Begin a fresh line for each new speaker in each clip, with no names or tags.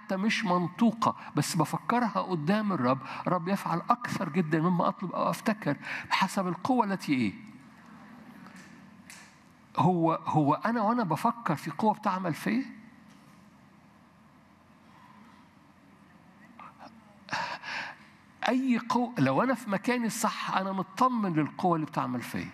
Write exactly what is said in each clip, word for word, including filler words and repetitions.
حتى مش منطوقة بس بفكرها قدام الرب، الرب يفعل أكثر جدا مما أطلب أو أفتكر بحسب القوة التي إيه؟ هو هو أنا وأنا بفكر في قوة بتعمل فيه. أي قوة، لو أنا في مكاني الصح أنا مطمن للقوة اللي بتعمل فيه.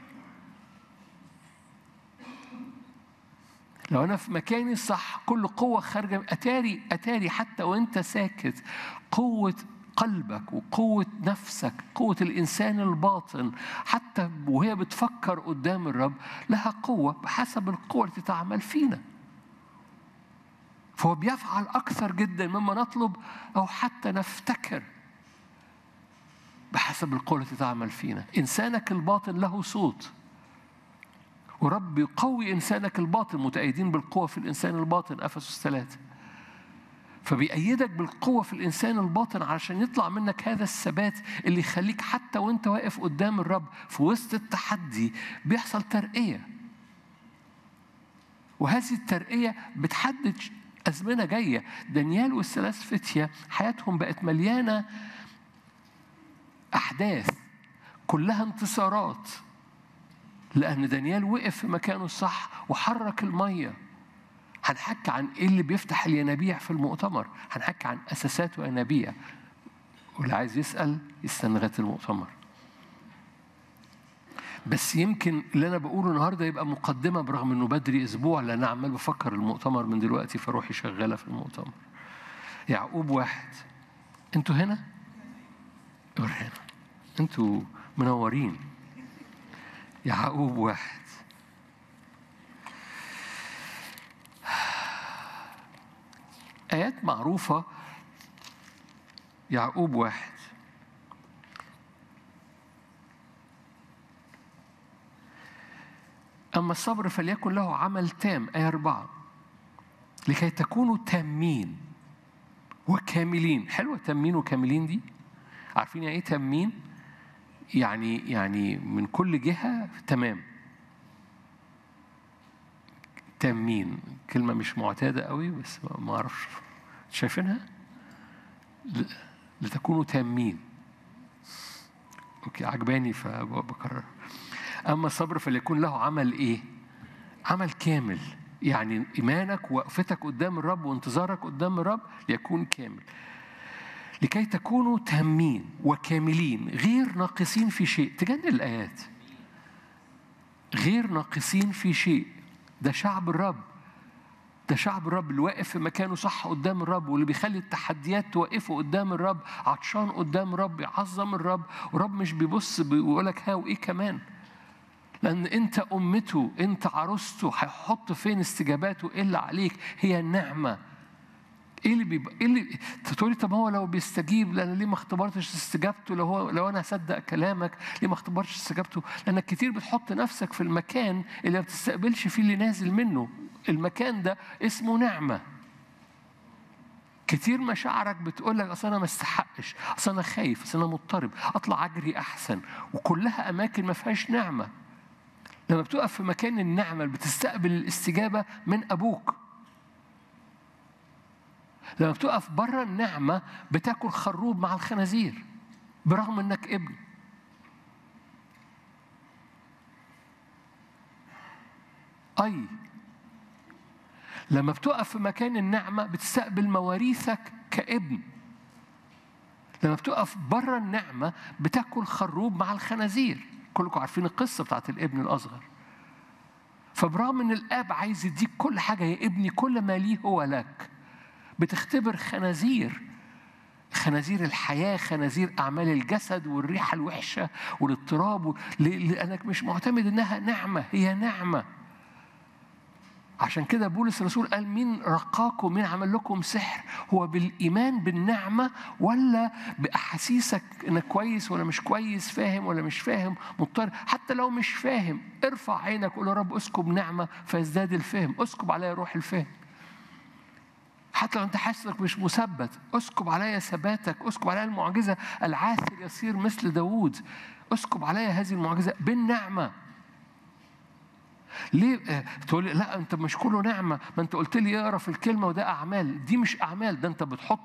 لو أنا في مكاني الصح كل قوة خارجة أتاري أتاري حتى وأنت ساكت، قوة قلبك وقوة نفسك، قوة الإنسان الباطن حتى وهي بتفكر قدام الرب لها قوة بحسب القوة التي تعمل فينا. فهو بيفعل أكثر جدا مما نطلب أو حتى نفتكر بحسب القوة التي تعمل فينا. إنسانك الباطن له صوت، ورب يقوي إنسانك الباطن، متأيدين بالقوة في الإنسان الباطن أفسس ثلاثة. فبيأيدك بالقوة في الإنسان الباطن علشان يطلع منك هذا الثبات اللي يخليك حتى وانت واقف قدام الرب في وسط التحدي بيحصل ترقية. وهذه الترقية بتحدد أزمنة جاية. دانيال والثلاث فتية حياتهم بقت مليانة أحداث كلها انتصارات، لأن دانيال وقف في مكانه الصح وحرك المية. هنحكي عن إيه اللي بيفتح الينابيع في المؤتمر، هنحكي عن أساسات وينابيع، واللي عايز يسأل يستنى لغاية المؤتمر. بس يمكن اللي أنا بقوله النهاردة يبقى مقدمة برغم إنه بدري أسبوع، لأن أنا عمال بفكر المؤتمر من دلوقتي فروحي شغالة في المؤتمر. يعقوب واحد، أنتوا هنا؟ هنا أنتوا منورين. يعقوب واحد، آيات معروفة. يعقوب واحد، أما الصبر فليكن له عمل تام. آية أربعة، لكي تكونوا تامين وكاملين. حلوة تامين وكاملين دي. عارفين يعني إيه تامين؟ يعني يعني من كل جهة تمام. تامين كلمة مش معتادة قوي بس ما أعرفش شايفينها. لتكونوا تامين. أوكي عجباني فبكرر. أما الصبر فليكون له عمل إيه؟ عمل كامل. يعني إيمانك ووقفتك قدام الرب وانتظارك قدام الرب يكون كامل. لكي تكونوا تامين وكاملين غير ناقصين في شيء. تجنن الآيات. غير ناقصين في شيء. ده شعب الرب. ده شعب الرب اللي واقف في مكانه صح قدام الرب، واللي بيخلي التحديات توقفه قدام الرب، عطشان قدام الرب، يعظم الرب، ورب مش بيبص بيقولك ها وإيه كمان. لأن أنت أمته، أنت عروسته، هيحط فين استجاباته إلا عليك هي النعمة. إيه اللي بيبقى إيه اللي تقولي طب هو لو بيستجيب لأن ليه ما اختبرتش استجابته؟ لو هو لو أنا هصدق كلامك ليه ما اختبرتش استجابته؟ لأنك كتير بتحط نفسك في المكان اللي ما بتستقبلش فيه اللي نازل منه. المكان ده اسمه نعمة. كتير مشاعرك بتقول لك أصل أنا ما استحقش، أصل أنا خايف، أصل أنا مضطرب، أطلع أجري أحسن، وكلها أماكن ما فيهاش نعمة. لما بتقف في مكان النعمة بتستقبل الاستجابة من أبوك. لما بتقف برا النعمة بتاكل خروب مع الخنازير برغم أنك ابن. أي لما بتقف في مكان النعمة بتستقبل مواريثك كابن. لما بتقف برا النعمة بتاكل خروب مع الخنازير. كلكم عارفين القصة بتاعت الابن الأصغر. فبرغم أن الآب عايز يديك كل حاجة، يا ابني كل ما ليه هو لك، بتختبر خنازير. خنازير الحياة، خنازير أعمال الجسد والريحة الوحشة والاضطراب، لأنك مش معتمد أنها نعمة. هي نعمة. عشان كده بولس الرسول قال مين رقاكم، مين عمل لكم سحر؟ هو بالإيمان بالنعمة ولا بأحاسيسك إنك كويس ولا مش كويس، فاهم ولا مش فاهم، مضطر؟ حتى لو مش فاهم ارفع عينك وقول يا رب اسكب نعمة فيزداد الفهم. اسكب عليا روح الفهم. حتى لو أنت حاسس إنك مش مثبت اسكب عليا ثباتك. اسكب عليا المعجزة. العاثر يصير مثل داوود. اسكب عليا هذه المعجزة بالنعمة. ليه آه، تقول لي لا أنت مش كله نعمة، ما أنت قلت لي اقرا في الكلمة وده أعمال. دي مش أعمال، ده أنت بتحط